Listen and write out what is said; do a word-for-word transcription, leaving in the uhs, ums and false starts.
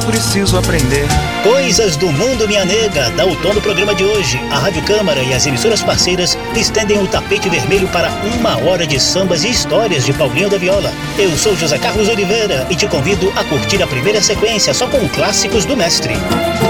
preciso aprender. Coisas do Mundo, Minha Nega, dá o tom do programa de hoje. A Rádio Câmara e as emissoras parceiras estendem o tapete vermelho para uma hora de sambas e histórias de Paulinho da Viola. Eu sou José Carlos Oliveira e te convido a curtir a primeira sequência só com clássicos do mestre.